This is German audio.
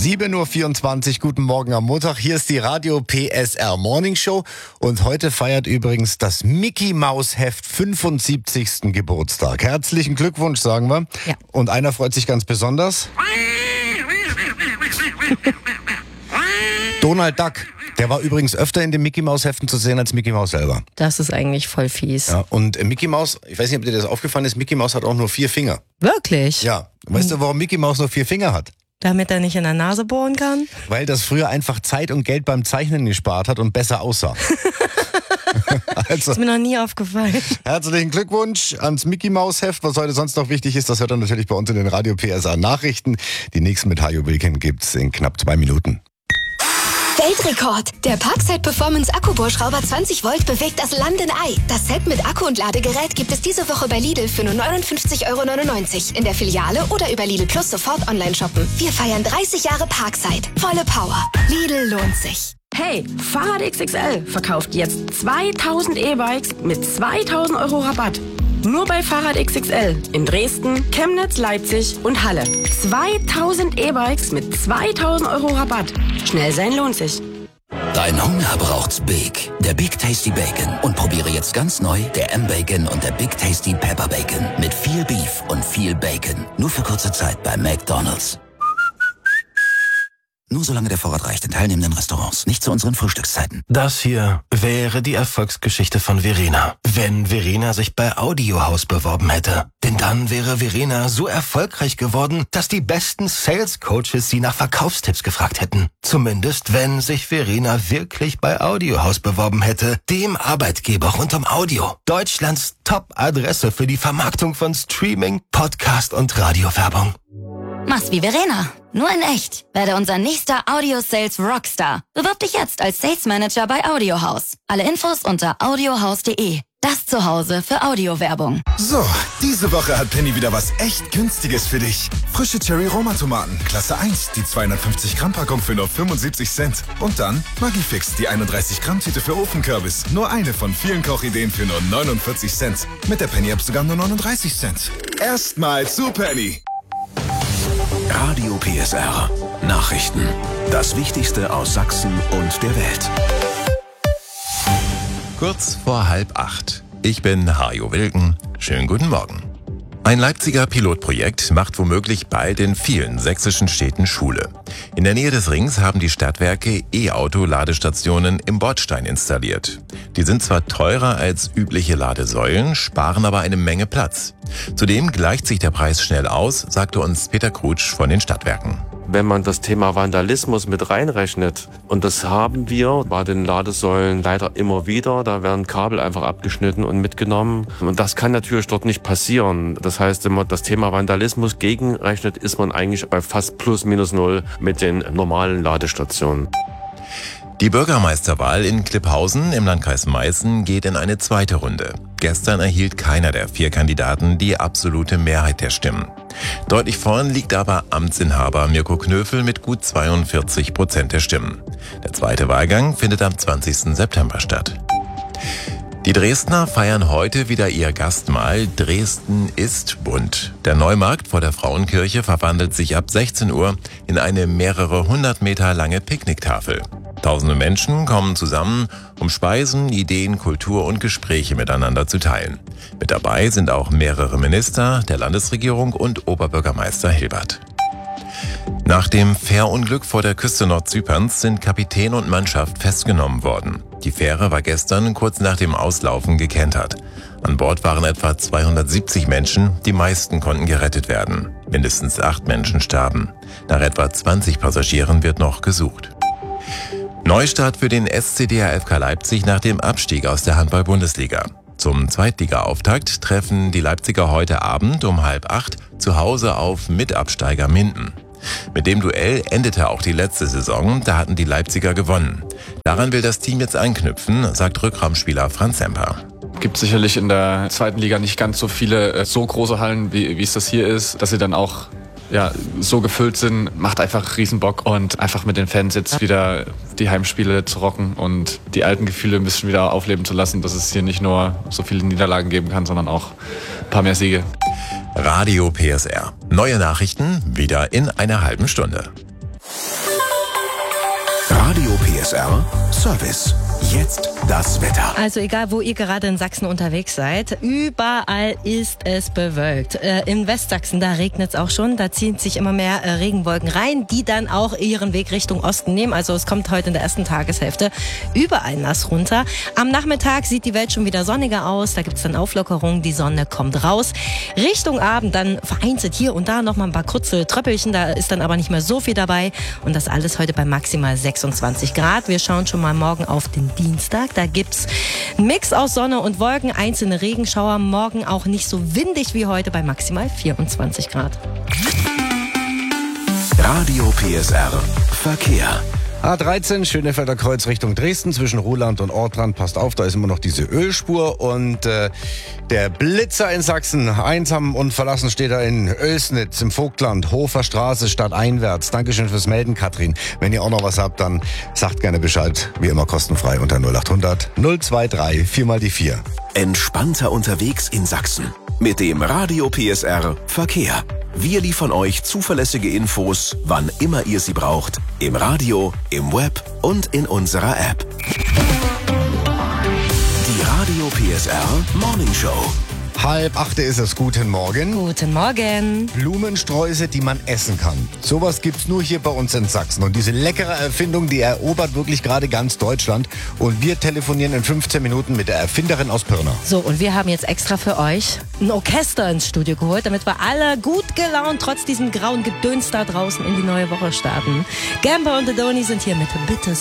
7:24 Uhr, guten Morgen am Montag. Hier ist die Radio PSR Morning Show und heute feiert übrigens das Mickey Maus Heft 75. Geburtstag. Herzlichen Glückwunsch, sagen wir. Ja. Und einer freut sich ganz besonders. Donald Duck. Der war übrigens öfter in den Mickey Maus Heften zu sehen als Mickey Maus selber. Das ist eigentlich voll fies. Ja, und Mickey Maus, ich weiß nicht, ob dir das aufgefallen ist, Mickey Maus hat auch nur 4 Finger. Wirklich? Ja. Weißt du, warum Mickey Maus nur 4 Finger hat? Damit er nicht in der Nase bohren kann? Weil das früher einfach Zeit und Geld beim Zeichnen gespart hat und besser aussah. Also, Ist mir noch nie aufgefallen. herzlichen Glückwunsch ans Mickey Maus Heft. Was heute sonst noch wichtig ist, das hört ihr natürlich bei uns in den Radio PSR Nachrichten. Die nächsten mit Hajo Wilken gibt's in knapp 2 Minuten. Weltrekord! Der Parkside Performance Akkubohrschrauber 20 Volt bewegt das Landenei. Das Set mit Akku und Ladegerät gibt es diese Woche bei Lidl für nur 59,99 € in der Filiale oder über Lidl Plus sofort online shoppen. Wir feiern 30 Jahre Parkside. Volle Power. Lidl lohnt sich. Hey, Fahrrad XXL verkauft jetzt 2000 E-Bikes mit 2000 € Rabatt. Nur bei Fahrrad XXL in Dresden, Chemnitz, Leipzig und Halle. 2000 E-Bikes mit 2000 € Rabatt. Schnell sein lohnt sich. Dein Hunger braucht's Big. Der Big Tasty Bacon. Und probiere jetzt ganz neu der M-Bacon und der Big Tasty Pepper Bacon. Mit viel Beef und viel Bacon. Nur für kurze Zeit bei McDonald's. Nur solange der Vorrat reicht in teilnehmenden Restaurants, nicht zu unseren Frühstückszeiten. Das hier wäre die Erfolgsgeschichte von Verena, wenn Verena sich bei Audiohaus beworben hätte. Denn dann wäre Verena so erfolgreich geworden, dass die besten Sales Coaches sie nach Verkaufstipps gefragt hätten. Zumindest wenn sich Verena wirklich bei Audiohaus beworben hätte, dem Arbeitgeber rund um Audio. Deutschlands Top-Adresse für die Vermarktung von Streaming, Podcast und Radiowerbung. Mach's wie Verena, nur in echt. Werde unser nächster Audio-Sales Rockstar. Bewirb dich jetzt als Sales Manager bei Audiohaus. Alle Infos unter audiohaus.de. Das Zuhause für Audiowerbung. So, diese Woche hat Penny wieder was echt Günstiges für dich. Frische Cherry-Roma-Tomaten, Klasse 1, die 250-Gramm-Packung für nur 75 Cent. Und dann Maggi-Fix, die 31-Gramm-Tüte für Ofenkürbis. Nur eine von vielen Kochideen für nur 49 Cent. Mit der Penny-App sogar nur 39 Cent. Erstmal zu Penny. Radio PSR. Nachrichten. Das Wichtigste aus Sachsen und der Welt. Kurz vor 7:30. Ich bin Hajo Wilken. Schönen guten Morgen. Ein Leipziger Pilotprojekt macht womöglich bald in vielen sächsischen Städten Schule. In der Nähe des Rings haben die Stadtwerke E-Auto-Ladestationen im Bordstein installiert. Die sind zwar teurer als übliche Ladesäulen, sparen aber eine Menge Platz. Zudem gleicht sich der Preis schnell aus, sagte uns Peter Krutsch von den Stadtwerken. Wenn man das Thema Vandalismus mit reinrechnet, und das haben wir bei den Ladesäulen leider immer wieder, da werden Kabel einfach abgeschnitten und mitgenommen. Und das kann natürlich dort nicht passieren. Das heißt, wenn man das Thema Vandalismus gegenrechnet, ist man eigentlich bei fast plus minus null mit den normalen Ladestationen. Die Bürgermeisterwahl in Klipphausen im Landkreis Meißen geht in eine zweite Runde. Gestern erhielt keiner der 4 Kandidaten die absolute Mehrheit der Stimmen. Deutlich vorn liegt aber Amtsinhaber Mirko Knöfel mit gut 42% der Stimmen. Der zweite Wahlgang findet am 20. September statt. Die Dresdner feiern heute wieder ihr Gastmahl Dresden ist bunt. Der Neumarkt vor der Frauenkirche verwandelt sich ab 16 Uhr in eine mehrere 100 Meter lange Picknicktafel. Tausende Menschen kommen zusammen, um Speisen, Ideen, Kultur und Gespräche miteinander zu teilen. Mit dabei sind auch mehrere Minister der Landesregierung und Oberbürgermeister Hilbert. Nach dem Fährunglück vor der Küste Nordzyperns sind Kapitän und Mannschaft festgenommen worden. Die Fähre war gestern kurz nach dem Auslaufen gekentert. An Bord waren etwa 270 Menschen, die meisten konnten gerettet werden. Mindestens 8 Menschen starben. Nach etwa 20 Passagieren wird noch gesucht. Neustart für den SCDA FK Leipzig nach dem Abstieg aus der Handball-Bundesliga. Zum Zweitliga-Auftakt treffen die Leipziger heute Abend um 7:30 zu Hause auf Mitabsteiger Minden. Mit dem Duell endete auch die letzte Saison, da hatten die Leipziger gewonnen. Daran will das Team jetzt anknüpfen, sagt Rückraumspieler Franz Semper. Gibt sicherlich in der zweiten Liga nicht ganz so viele so große Hallen, wie es das hier ist, dass sie dann auch so gefüllt sind, macht einfach riesen Bock und einfach mit den Fans jetzt wieder die Heimspiele zu rocken und die alten Gefühle ein bisschen wieder aufleben zu lassen, dass es hier nicht nur so viele Niederlagen geben kann, sondern auch ein paar mehr Siege. Radio PSR. Neue Nachrichten wieder in einer halben Stunde. PSR Service. Jetzt das Wetter. Also egal, wo ihr gerade in Sachsen unterwegs seid, überall ist es bewölkt. In Westsachsen, da regnet es auch schon. Da ziehen sich immer mehr Regenwolken rein, die dann auch ihren Weg Richtung Osten nehmen. Also es kommt heute in der ersten Tageshälfte überall nass runter. Am Nachmittag sieht die Welt schon wieder sonniger aus. Da gibt es dann Auflockerungen. Die Sonne kommt raus. Richtung Abend dann vereinzelt hier und da nochmal ein paar kurze Tröppelchen. Da ist dann aber nicht mehr so viel dabei. Und das alles heute bei maximal 26 Grad. Wir schauen schon mal morgen auf den Dienstag. Da gibt's einen Mix aus Sonne und Wolken, einzelne Regenschauer. Morgen auch nicht so windig wie heute bei maximal 24 Grad. Radio PSR Verkehr. A13, Schönefelder Kreuz Richtung Dresden, zwischen Ruhland und Ortrand. Passt auf, da ist immer noch diese Ölspur. Und der Blitzer in Sachsen, einsam und verlassen steht er in Oelsnitz im Vogtland, Hofer Straße, stadteinwärts. Dankeschön fürs Melden, Katrin. Wenn ihr auch noch was habt, dann sagt gerne Bescheid. Wie immer kostenfrei unter 0800 023 4x4. Entspannter unterwegs in Sachsen. Mit dem Radio PSR Verkehr. Wir liefern euch zuverlässige Infos, wann immer ihr sie braucht. Im Radio, im Web und in unserer App. Die Radio PSR Morning Show. 7:30 ist es. Guten Morgen. Guten Morgen. Blumensträuße, die man essen kann. Sowas gibt's nur hier bei uns in Sachsen. Und diese leckere Erfindung, die erobert wirklich gerade ganz Deutschland. Und wir telefonieren in 15 Minuten mit der Erfinderin aus Pirna. So, und wir haben jetzt extra für euch ein Orchester ins Studio geholt, damit wir alle gut gelaunt trotz diesem grauen Gedöns da draußen in die neue Woche starten. Gamper und The Donny sind hier mit Bitte